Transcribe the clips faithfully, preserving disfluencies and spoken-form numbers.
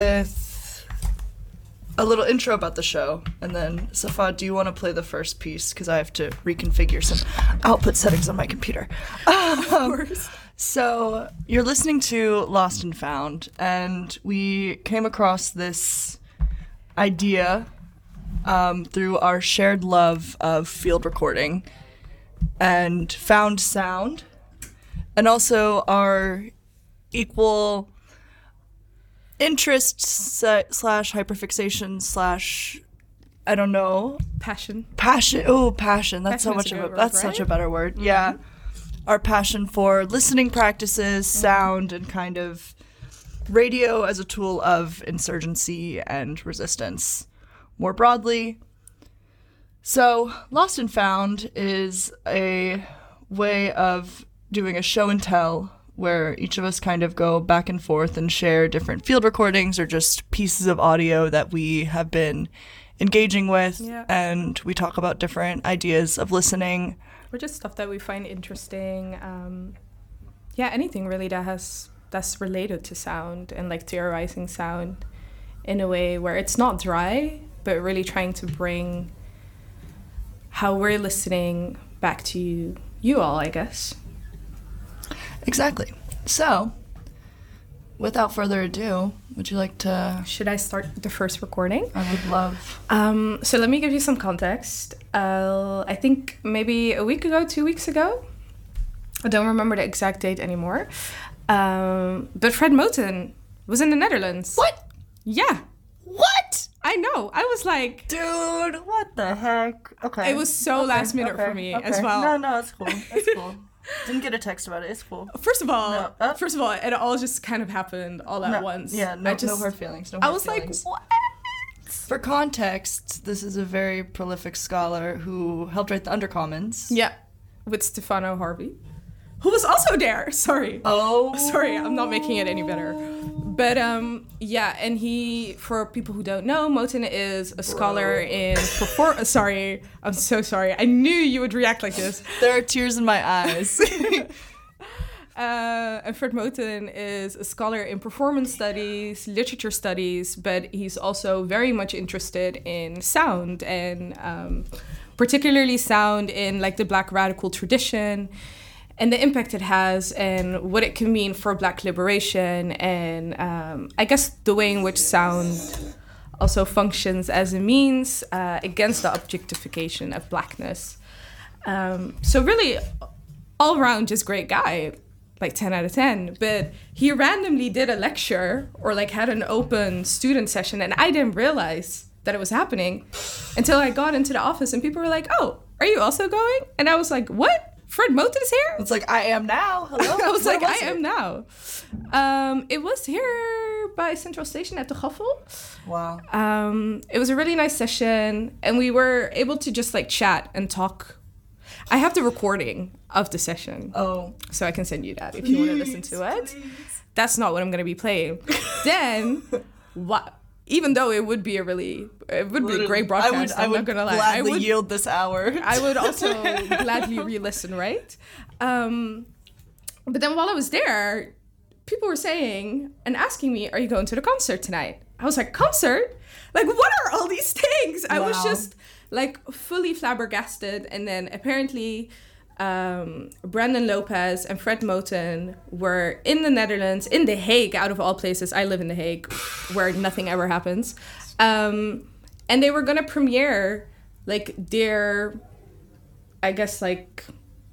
with a little intro about the show, and then Safa, do you want to play the first piece? Because I have to reconfigure some output settings on my computer. Um, of course. So you're listening to Lost and Found, and we came across this idea um, through our shared love of field recording and found sound, and also our equal interest sa- slash hyperfixation slash I don't know Passion. passion. Oh, passion. That's Passion so is much a of a good word, that's right? such a better word. Mm-hmm. Yeah, our passion for listening practices, Mm-hmm. sound, and kind of radio as a tool of insurgency and resistance more broadly. So, Lost and Found is a way of doing a show and tell where each of us kind of go back and forth and share different field recordings or just pieces of audio that we have been engaging with, Yeah. and we talk about different ideas of listening. Or just stuff that we find interesting. Um, yeah, anything really that has that's related to sound and like theorizing sound in a way where it's not dry, but really trying to bring how we're listening back to you, you all, I guess. Exactly. So, without further ado, would you like to... Should I start with the first recording? I would love... Um, so let me give you some context. Uh, I think maybe a week ago, two weeks ago, I don't remember the exact date anymore, um, but Fred Moten was in the Netherlands. What? Yeah, What? I know. I was like, Dude, what the heck? Okay. it was so Okay, last minute okay, for me okay. as well. No, no, it's cool. It's cool. Didn't get a text about it. It's cool. First of all, No, uh, first of all, it all just kind of happened all at No, once. Yeah, no, I just, no hard feelings. No I hard was feelings. like, what? For context, this is a very prolific scholar who helped write the Undercommons. Yeah, with Stefano Harvey, who was also there. Sorry. Oh. Sorry, I'm not making it any better. But um, yeah, and he, for people who don't know, Moten is a scholar in perform. Sorry, I'm so sorry. I knew you would react like this. There are tears in my eyes. Uh, and Fred Moten is a scholar in performance studies, literature studies, but he's also very much interested in sound and um, particularly sound in like the Black radical tradition and the impact it has and what it can mean for Black liberation and um, I guess the way in which sound also functions as a means uh, against the objectification of Blackness. Um, so really, all around just great guy. Like ten out of ten, but he randomly did a lecture or like had an open student session and I didn't realize that it was happening until I got into the office and people were like, oh, are you also going? And I was like, what? Fred Moten is here? It's like, I am now. Hello. I was Where like, I it? am now. Um, it was here by Central Station at the Gaffel. Wow. Um, it was a really nice session and we were able to just like chat and talk. I have the recording of the session. Oh. So I can send you that if you want to listen to it. Please. That's not what I'm going to be playing. Then, what? Even though it would be a really, it would be a great broadcast. I would, I'm I would not gonna lie. gladly I would, yield this hour. I would also gladly re-listen, right? Um, but then while I was there, people were saying and asking me, "Are you going to the concert tonight?" I was like, "Concert? Like, what are all these things?" I was Wow. just like fully flabbergasted. And then apparently, um, Brandon Lopez and Fred Moten were in the Netherlands, in The Hague, out of all places. I live in The Hague, where nothing ever happens. Um, and they were gonna premiere like their, I guess like,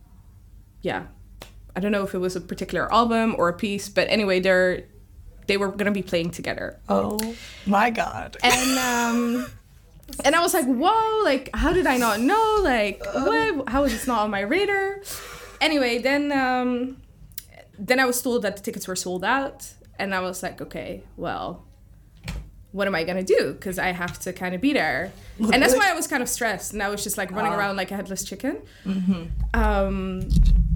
yeah, I don't know if it was a particular album or a piece, but anyway, they're they were gonna be playing together. Oh my God. And um, and I was like, whoa, like, how did I not know? Like, what? How is this not on my radar? Anyway, then um, then I was told that the tickets were sold out, and I was like, okay, well, what am I gonna do? Because I have to kind of be there, and that's why I was kind of stressed, and I was just like running Ah. around like a headless chicken. Mm-hmm. Um,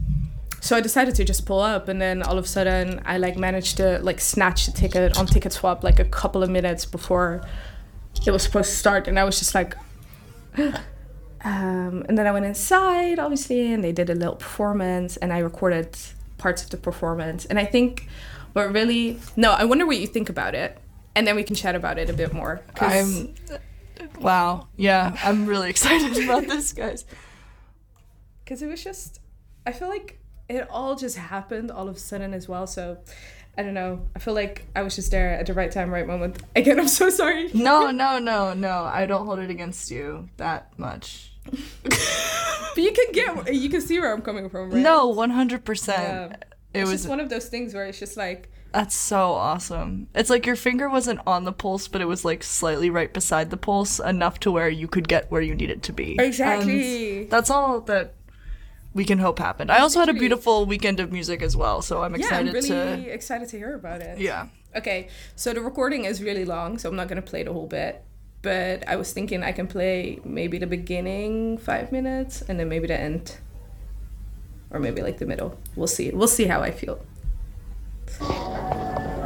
so I decided to just pull up, and then all of a sudden I like managed to like snatch the ticket on Ticket Swap like a couple of minutes before it was supposed to start, and I was just like, um, and then I went inside, obviously, and they did a little performance, and I recorded parts of the performance, and I think what really, no, I wonder what you think about it. and then we can chat about it a bit more. 'Cause I'm, wow, yeah, I'm really excited about this, guys. Because it was just, I feel like it all just happened all of a sudden as well. So, I don't know. I feel like I was just there at the right time, right moment. Again, I'm so sorry. No, no, no, no. I don't hold it against you that much. But you can get, you can see where I'm coming from, right? No, one hundred percent. Yeah. It It's was just one of those things where it's just like, That's so awesome. It's like your finger wasn't on the pulse, but it was like slightly right beside the pulse, enough to where you could get where you needed to be. Exactly. And that's all that we can hope happened. I also had a Literally. beautiful weekend of music as well, so I'm yeah, excited I'm really to. excited to hear about it. Yeah. Okay, so the recording is really long, so I'm not going to play the whole bit. But I was thinking I can play maybe the beginning five minutes and then maybe the end. Or maybe like the middle. We'll see. We'll see how I feel.